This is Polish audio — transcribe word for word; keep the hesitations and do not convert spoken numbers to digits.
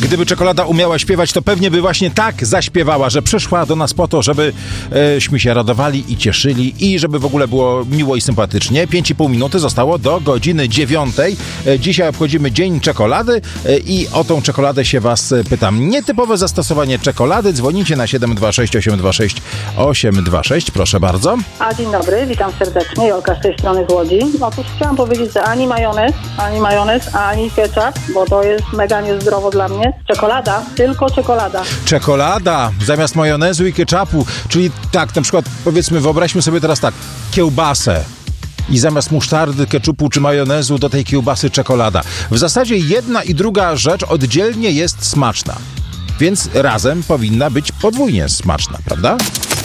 Gdyby czekolada umiała śpiewać, to pewnie by właśnie tak zaśpiewała, że przyszła do nas po to, żebyśmy się radowali i cieszyli i żeby w ogóle było miło i sympatycznie. Pięć i pół minuty zostało do godziny dziewiątej. Dzisiaj obchodzimy Dzień Czekolady i o tą czekoladę się was pytam. Nietypowe zastosowanie czekolady. Dzwonicie na siedem dwa sześć osiem dwa sześć osiem dwa sześć. Proszę bardzo. A dzień dobry, witam serdecznie. Jolka z tej strony z Łodzi. Otóż chciałam powiedzieć, że ani majonez, ani majonez, ani ketchup, bo to jest mega niezdrowo dla mnie. Czekolada, tylko czekolada. Czekolada zamiast majonezu i ketchupu, czyli tak, na przykład powiedzmy, wyobraźmy sobie teraz tak, kiełbasę i zamiast musztardy, ketchupu czy majonezu do tej kiełbasy czekolada. W zasadzie jedna i druga rzecz oddzielnie jest smaczna, więc razem powinna być podwójnie smaczna, prawda?